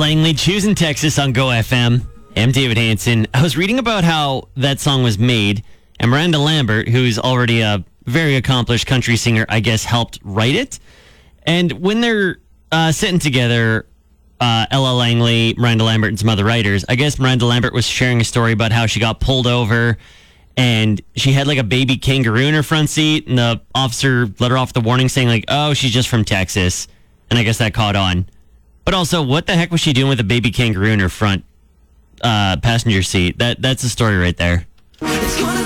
Langley, Choosing Texas on Go FM. I'm David Hansen. I was reading about how that song was made, and Miranda Lambert, who's already a very accomplished country singer, I guess, helped write it. And when they're sitting together, Ella Langley, Miranda Lambert, and some other writers, I guess Miranda Lambert was sharing a story about how she got pulled over, and she had like a baby kangaroo in her front seat, and the officer let her off the warning saying like, oh, she's just from Texas. And I guess that caught on. But also, what the heck was she doing with a baby kangaroo in her front passenger seat? That's the story right there. It's gonna